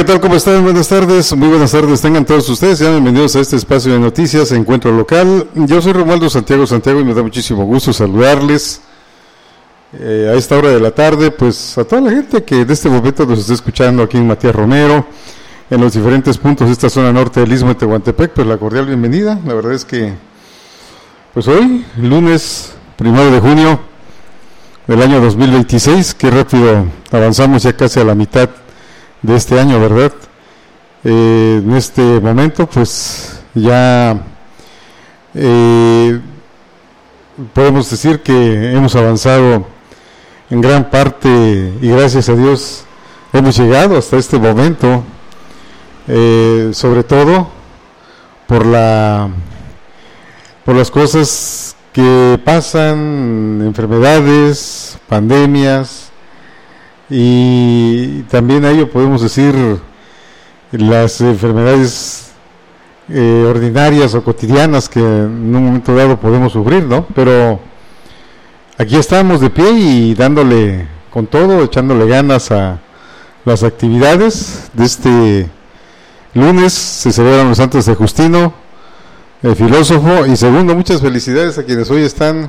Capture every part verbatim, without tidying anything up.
tal? ¿Cómo están? Buenas tardes, muy buenas tardes, tengan todos ustedes, sean bienvenidos a este espacio de noticias, Encuentro Local. Yo soy Romualdo Santiago Santiago y me da muchísimo gusto saludarles eh, a esta hora de la tarde, pues a toda la gente que en este momento nos está escuchando aquí en Matías Romero, en los diferentes puntos de esta zona norte del Istmo de Tehuantepec, pues la cordial bienvenida. La verdad es que, pues hoy, lunes primero de junio del año dos mil veintiséis, qué rápido avanzamos ya casi a la mitad de este año, ¿verdad? Eh, en este momento, pues ya eh, podemos decir que hemos avanzado en gran parte y gracias a Dios hemos llegado hasta este momento, eh, sobre todo por la por las cosas que pasan, enfermedades, pandemias, y también a ello podemos decir las enfermedades eh, ordinarias o cotidianas que en un momento dado podemos sufrir, ¿no? Pero aquí estamos de pie y dándole con todo, echándole ganas a las actividades de este lunes. Se celebran los Santos de Justino, el filósofo, y segundo, muchas felicidades a quienes hoy están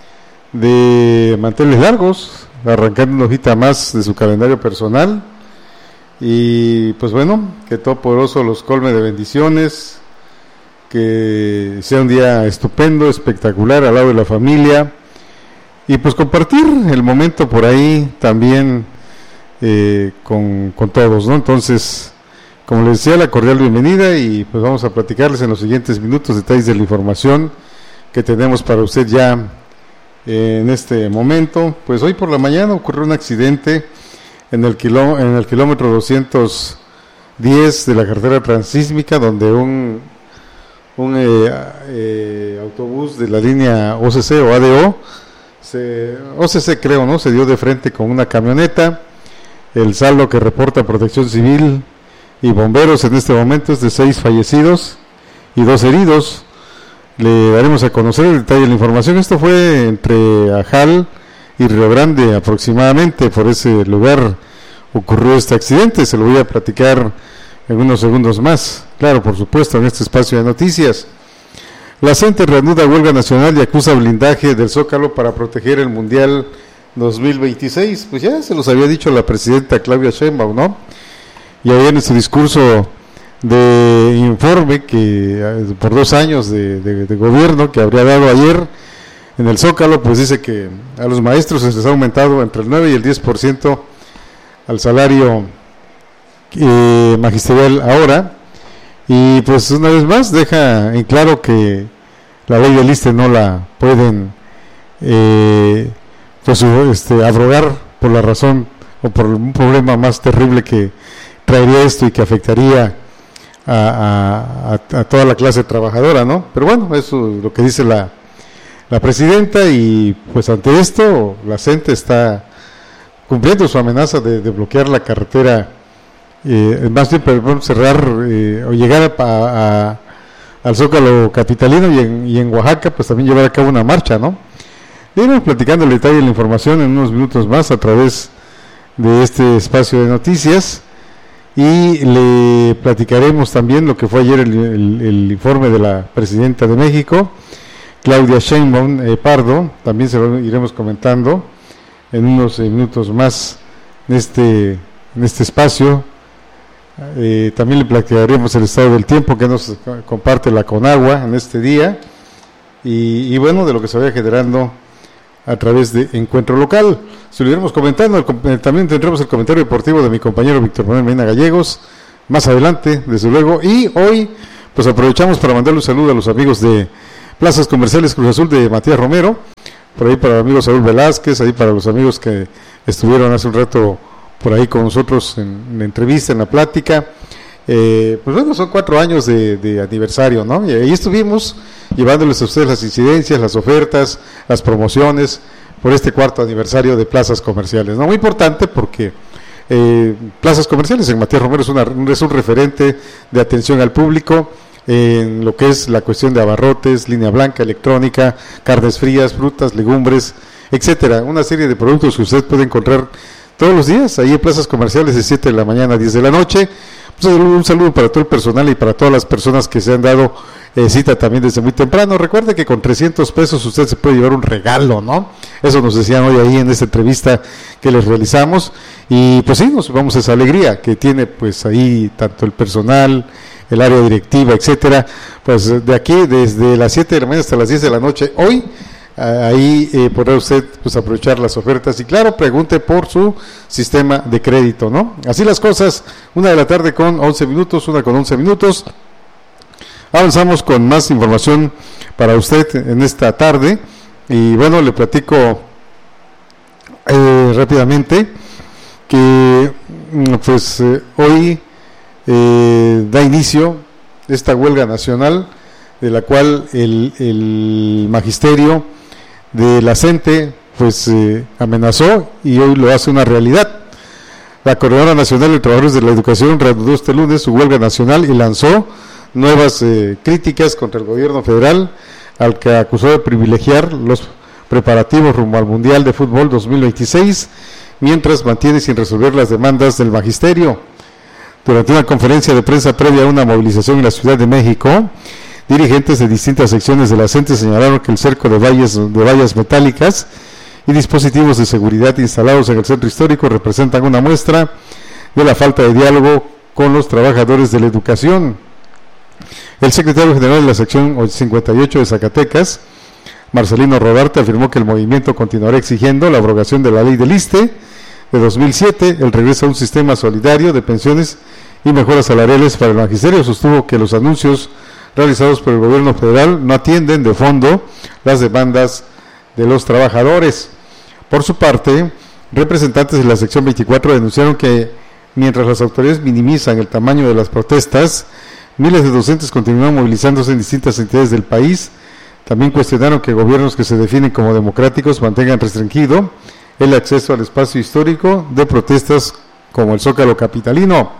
de manteles largos, arrancando una hojita más de su calendario personal. Y pues bueno, que Todopoderoso los colme de bendiciones, que sea un día estupendo, espectacular al lado de la familia, y pues compartir el momento por ahí también eh, con, con todos, ¿no? Entonces, como les decía, la cordial bienvenida, y pues vamos a platicarles en los siguientes minutos detalles de la información que tenemos para usted ya en este momento. Pues hoy por la mañana ocurrió un accidente en el, kiló, en el kilómetro doscientos diez de la carretera transísmica, donde un, un eh, eh, autobús de la línea O C C o A D O, se, O C C creo, ¿no? Se dio de frente con una camioneta. El saldo que reporta Protección Civil y bomberos en este momento es de seis fallecidos y dos heridos. Le daremos a conocer el detalle de la información. Esto fue entre Ajal y Río Grande aproximadamente. Por ese lugar ocurrió este accidente. Se lo voy a platicar en unos segundos más. Claro, por supuesto, en este espacio de noticias. La CENTE reanuda huelga nacional y acusa blindaje del Zócalo para proteger el Mundial dos mil veintiséis. Pues ya se los había dicho la presidenta Claudia Sheinbaum, ¿no? Y ahí en su discurso de informe que por dos años de, de, de gobierno que habría dado ayer en el Zócalo, pues dice que a los maestros se les ha aumentado entre el nueve y el diez por ciento al salario eh, magisterial ahora, y pues una vez más deja en claro que la ley del ISSSTE no la pueden eh, pues este, abrogar por la razón o por un problema más terrible que traería esto y que afectaría A, a, a toda la clase trabajadora, ¿no? Pero bueno, eso es lo que dice la, la presidenta, y pues ante esto la CENTE está cumpliendo su amenaza de, de bloquear la carretera, eh, más bien perdón, cerrar eh, o llegar a, a, al Zócalo capitalino, y en, y en Oaxaca pues también llevar a cabo una marcha, ¿no? Iremos platicando el detalle de la información en unos minutos más a través de este espacio de noticias. Y le platicaremos también lo que fue ayer el, el, el informe de la presidenta de México, Claudia Sheinbaum eh, Pardo. También se lo iremos comentando en unos eh, minutos más en este, en este espacio. Eh, también le platicaremos el estado del tiempo que nos comparte la Conagua en este día, y, y bueno, de lo que se vaya generando a través de Encuentro Local. Si lo iremos comentando, el, también tendremos el comentario deportivo de mi compañero Víctor Manuel Medina Gallegos más adelante, desde luego. Y hoy pues aprovechamos para mandarle un saludo a los amigos de Plazas Comerciales Cruz Azul de Matías Romero, por ahí para el amigo Saúl Velázquez, ahí para los amigos que estuvieron hace un rato por ahí con nosotros en, en la entrevista, en la plática. Eh, pues bueno, son cuatro años de, de aniversario, ¿no? Y ahí estuvimos llevándoles a ustedes las incidencias, las ofertas, las promociones por este cuarto aniversario de Plazas Comerciales, ¿no? Muy importante porque eh, Plazas Comerciales en Matías Romero es, una, es un referente de atención al público en lo que es la cuestión de abarrotes, línea blanca, electrónica, carnes frías, frutas, legumbres, etcétera. Una serie de productos que usted puede encontrar todos los días ahí en Plazas Comerciales de siete de la mañana a diez de la noche. Un saludo para todo el personal y para todas las personas que se han dado eh, cita también desde muy temprano. Recuerde que con trescientos pesos usted se puede llevar un regalo, ¿no? Eso nos decían hoy ahí en esta entrevista que les realizamos. Y pues sí, nos vamos a esa alegría que tiene pues ahí tanto el personal, el área directiva, etcétera. Pues de aquí, desde las siete de la mañana hasta las diez de la noche, hoy, ahí eh, podrá usted pues aprovechar las ofertas y claro, pregunte por su sistema de crédito, ¿no? Así las cosas, una de la tarde con once minutos, una con once minutos. Avanzamos con más información para usted en esta tarde y bueno, le platico eh, rápidamente que pues eh, hoy eh, da inicio esta huelga nacional de la cual el, el magisterio de la CENTE pues eh, amenazó y hoy lo hace una realidad. La Coordinadora Nacional de Trabajadores de la Educación reanudó este lunes su huelga nacional y lanzó nuevas eh, críticas contra el gobierno federal, al que acusó de privilegiar los preparativos rumbo al Mundial de Fútbol dos mil veintiséis, mientras mantiene sin resolver las demandas del magisterio. Durante una conferencia de prensa previa a una movilización en la Ciudad de México, dirigentes de distintas secciones de la CENTE señalaron que el cerco de vallas, de vallas metálicas y dispositivos de seguridad instalados en el centro histórico representan una muestra de la falta de diálogo con los trabajadores de la educación. El secretario general de la sección cincuenta y ocho de Zacatecas, Marcelino Rodarte, afirmó que el movimiento continuará exigiendo la abrogación de la ley del ISSSTE de dos mil siete, el regreso a un sistema solidario de pensiones y mejoras salariales para el magisterio. Sostuvo que los anuncios realizados por el gobierno federal no atienden de fondo las demandas de los trabajadores. Por su parte, representantes de la sección veinticuatro denunciaron que mientras las autoridades minimizan el tamaño de las protestas, miles de docentes continúan movilizándose en distintas entidades del país. También cuestionaron que gobiernos que se definen como democráticos mantengan restringido el acceso al espacio histórico de protestas como el Zócalo capitalino.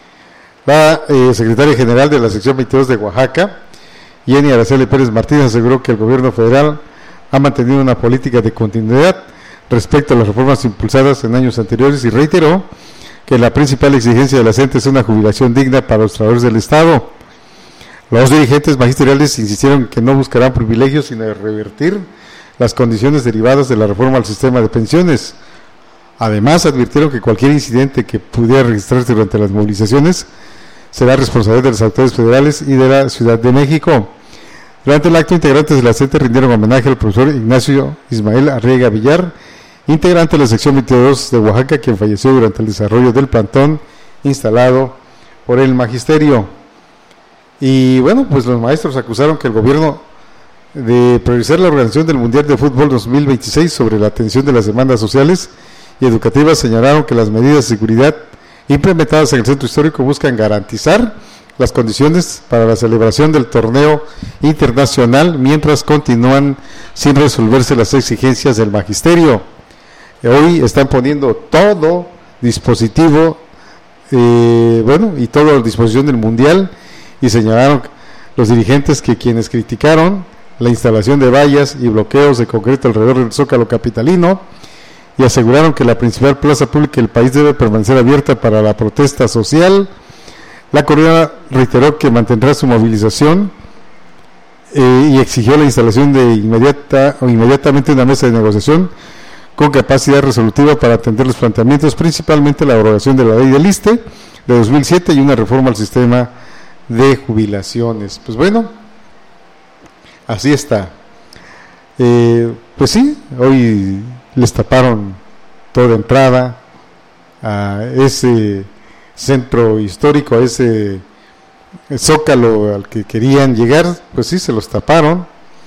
La eh, secretaria general de la sección veintidós de Oaxaca, Jenny Araceli Pérez Martínez, aseguró que el gobierno federal ha mantenido una política de continuidad respecto a las reformas impulsadas en años anteriores y reiteró que la principal exigencia de la CENTE es una jubilación digna para los trabajadores del Estado. Los dirigentes magisteriales insistieron que no buscarán privilegios, sino revertir las condiciones derivadas de la reforma al sistema de pensiones. Además, advirtieron que cualquier incidente que pudiera registrarse durante las movilizaciones será responsabilidad de las autoridades federales y de la Ciudad de México. Durante el acto, integrantes de la CENTE rindieron homenaje al profesor Ignacio Ismael Arriaga Villar, integrante de la sección veintidós de Oaxaca, quien falleció durante el desarrollo del plantón instalado por el magisterio. Y bueno, pues los maestros acusaron que el gobierno de priorizar la organización del Mundial de Fútbol dos mil veintiséis sobre la atención de las demandas sociales y educativas. Señalaron que las medidas de seguridad implementadas en el centro histórico buscan garantizar las condiciones para la celebración del torneo internacional mientras continúan sin resolverse las exigencias del magisterio. Hoy están poniendo todo dispositivo, eh, bueno, y todo a disposición del Mundial, y señalaron los dirigentes que quienes criticaron la instalación de vallas y bloqueos de concreto alrededor del Zócalo capitalino y aseguraron que la principal plaza pública del país debe permanecer abierta para la protesta social. La coordinadora reiteró que mantendrá su movilización eh, y exigió la instalación de inmediata o inmediatamente una mesa de negociación con capacidad resolutiva para atender los planteamientos, principalmente la abrogación de la ley del ISSSTE de dos mil siete y una reforma al sistema de jubilaciones. Pues bueno, así está. Eh, pues sí, hoy les taparon toda entrada a ese centro histórico, a ese Zócalo al que querían llegar, pues sí, se los taparon.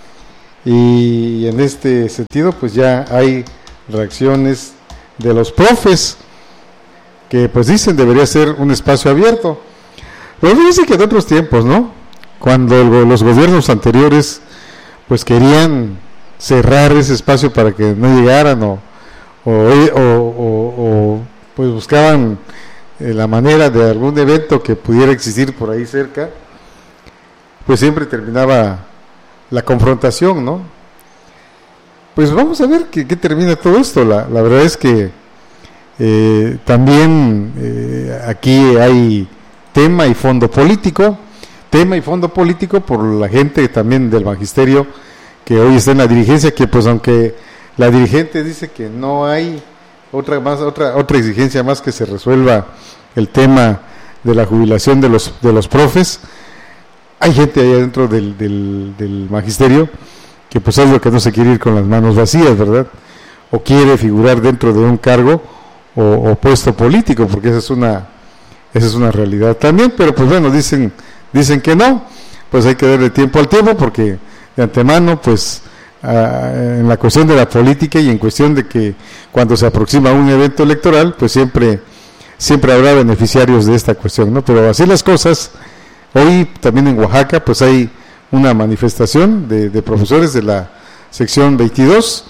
Y en este sentido, pues ya hay reacciones de los profes que pues dicen debería ser un espacio abierto. Pero fíjense que en otros tiempos, ¿no? Cuando el, los gobiernos anteriores pues querían cerrar ese espacio para que no llegaran o, o, o, o, o pues buscaban eh, la manera de algún evento que pudiera existir por ahí cerca, pues siempre terminaba la confrontación, ¿no? Pues vamos a ver qué, qué termina todo esto. La, la verdad es que eh, también eh, aquí hay tema y fondo político, tema y fondo político por la gente también del magisterio que hoy está en la dirigencia, que pues aunque la dirigente dice que no hay otra más otra otra exigencia más que se resuelva el tema de la jubilación de los de los profes, hay gente ahí adentro del, del, del magisterio que pues es lo que no se quiere ir con las manos vacías, ¿verdad? O quiere figurar dentro de un cargo o, o puesto político, porque esa es una esa es una realidad también, pero pues bueno, dicen dicen que no, pues hay que darle tiempo al tiempo, porque de antemano pues Uh, en la cuestión de la política y en cuestión de que cuando se aproxima un evento electoral, pues siempre siempre habrá beneficiarios de esta cuestión, ¿no? Pero así las cosas, hoy también en Oaxaca pues hay una manifestación de, de profesores de la sección veintidós,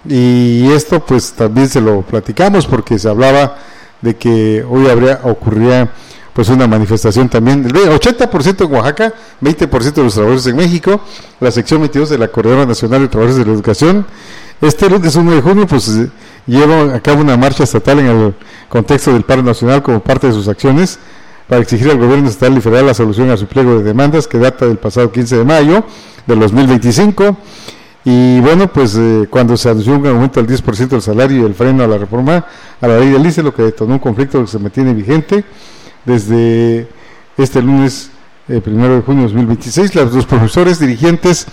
y esto pues también se lo platicamos porque se hablaba de que hoy habría ocurría pues una manifestación también, el ochenta por ciento en Oaxaca, veinte por ciento de los trabajadores en México, la sección veintidós de la Coordinadora Nacional de Trabajadores de la Educación. Este lunes uno de junio pues lleva a cabo una marcha estatal en el contexto del paro nacional como parte de sus acciones para exigir al gobierno estatal y federal la solución a su pliego de demandas que data del pasado quince de mayo del dos mil veinticinco. Y bueno, pues eh, cuando se anunció un aumento del diez por ciento del salario y el freno a la reforma a la ley del I C E, lo que detonó un conflicto que se mantiene vigente desde este lunes eh, primero de junio de dos mil veintiséis. Los dos profesores dirigentes,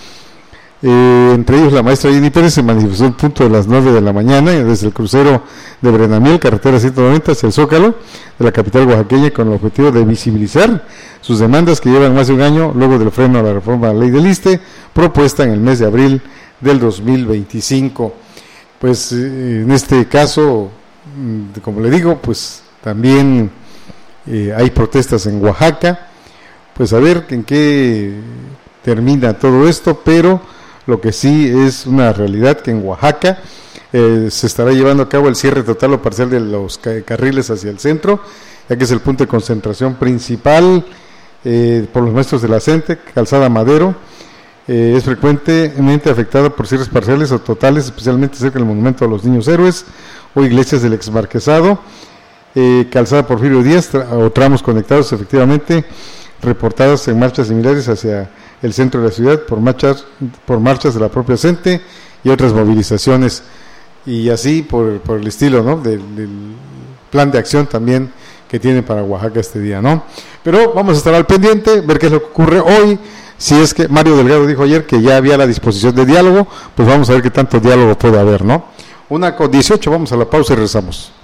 eh, entre ellos la maestra Jenny Pérez, se manifestó en punto de las nueve de la mañana desde el crucero de Brenamiel, carretera ciento noventa, hacia el Zócalo de la capital oaxaqueña, con el objetivo de visibilizar sus demandas que llevan más de un año luego del freno a la reforma a la ley del I S S S T E, propuesta en el mes de abril del dos mil veinticinco. Pues eh, en este caso, como le digo, pues también Eh, hay protestas en Oaxaca, pues a ver en qué termina todo esto, pero lo que sí es una realidad que en Oaxaca eh, se estará llevando a cabo el cierre total o parcial de los ca- carriles hacia el centro, ya que es el punto de concentración principal eh, por los maestros de la CENTE, Calzada Madero, eh, es frecuentemente afectada por cierres parciales o totales, especialmente cerca del Monumento a los Niños Héroes o iglesias del exmarquesado. Eh, Calzada Porfirio Díaz tra- o tramos conectados, efectivamente reportadas en marchas similares hacia el centro de la ciudad por marchas por marchas de la propia CENTE y otras movilizaciones, y así por, por el estilo, ¿no?, del, del plan de acción también que tiene para Oaxaca este día, ¿no? Pero vamos a estar al pendiente, ver qué es lo que ocurre hoy. Si es que Mario Delgado dijo ayer que ya había la disposición de diálogo, pues vamos a ver qué tanto diálogo puede haber, ¿no? Una con dieciocho, vamos a la pausa y regresamos.